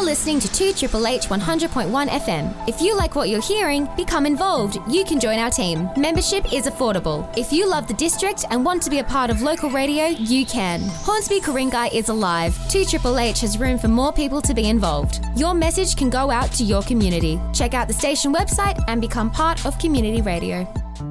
listening to 2HHH 100.1 FM. If you like what you're hearing, become involved. You can join our team. Membership is affordable. If you love the district and want to be a part of local radio, you can. Hornsby Ku-ring-gai is alive. 2HHH has room for more people to be involved. Your message can go out to your community. Check out the station website and become part of community radio.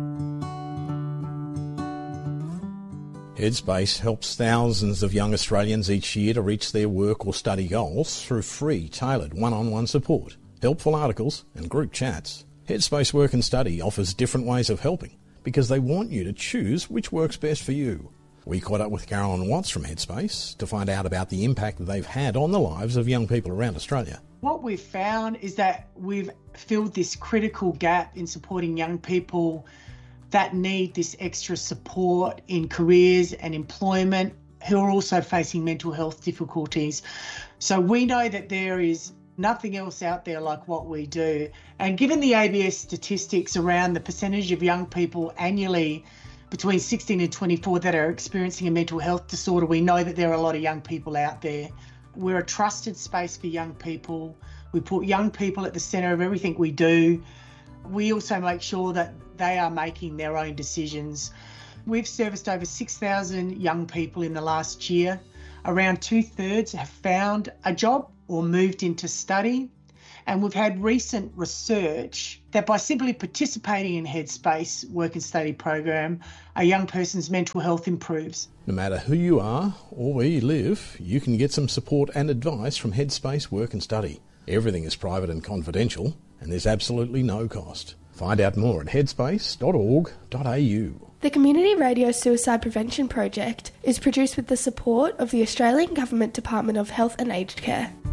Headspace helps thousands of young Australians each year to reach their work or study goals through free, tailored one-on-one support, helpful articles and group chats. Headspace Work and Study offers different ways of helping because they want you to choose which works best for you. We caught up with Carolyn Watts from Headspace to find out about the impact that they've had on the lives of young people around Australia. What we've found is that we've filled this critical gap in supporting young people that need this extra support in careers and employment, who are also facing mental health difficulties. So we know that there is nothing else out there like what we do. And given the ABS statistics around the percentage of young people annually between 16 and 24 that are experiencing a mental health disorder, we know that there are a lot of young people out there. We're a trusted space for young people. We put young people at the centre of everything we do. We also make sure that they are making their own decisions. We've serviced over 6,000 young people in the last year. Around 2/3 have found a job or moved into study. And we've had recent research that by simply participating in Headspace Work and Study program, a young person's mental health improves. No matter who you are or where you live, you can get some support and advice from Headspace Work and Study. Everything is private and confidential, and there's absolutely no cost. Find out more at headspace.org.au. The Community Radio Suicide Prevention Project is produced with the support of the Australian Government Department of Health and Aged Care.